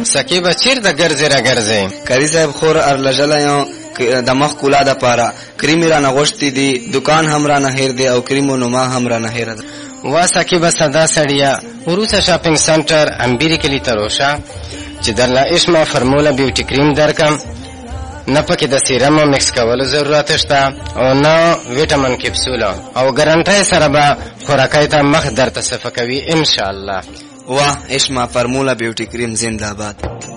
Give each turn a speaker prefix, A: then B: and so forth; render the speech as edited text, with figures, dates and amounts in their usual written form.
A: سکیبه چیرته ګرځې را ګرځې؟
B: قاضي صاحب خور ارلژلی یم د مخ کولا دپاره. کریم یې رانه غوښتي دي، دکان هم رانه هیر دی او کریم و نما هم رانه هیره ده.
A: وا سکیبه سدا سړیه، وروسته شاپینګ سنټر امبیري کلي ته روشه چې درله اشما فرموله بیوټي کریم درکم. نه پکې د سیرم مکس کولو ضرورت شته او نه ویټامین کپسوله، او ګارنټۍ سره به خوراکۍ ته مخ درته صفه کوي انشاءالله.
B: واه اشما فرموله بیوټي کریم زنده باد.